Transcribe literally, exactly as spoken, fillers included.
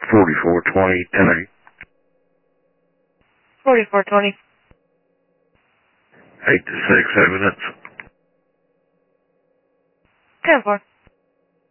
forty-four twenty, ten eight. forty-four twenty. eight to six evidence. ten four.